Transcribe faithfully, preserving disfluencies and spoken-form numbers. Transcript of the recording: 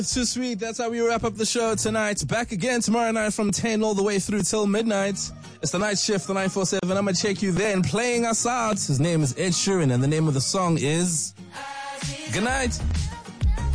It's too sweet. That's how we wrap up the show tonight. Back again tomorrow night from ten all the way through till midnight. It's the night shift, the nine four seven. I'm going to check you then. Playing us out. His name is Ed Sheeran and the name of the song is Good Night.